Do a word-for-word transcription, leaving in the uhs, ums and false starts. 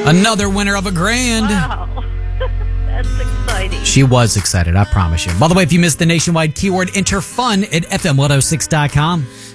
Another winner of a grand. Wow. That's exciting. She was excited, I promise you. By the way, if you missed the nationwide keyword, enter fun at F M one oh six dot com.